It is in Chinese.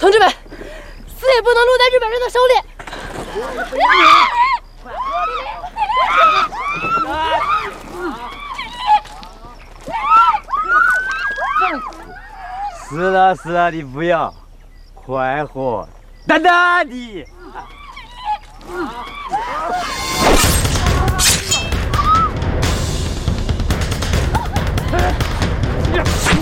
同志们，死也不能落在日本人的手里。 死了的不要，快活，大大的。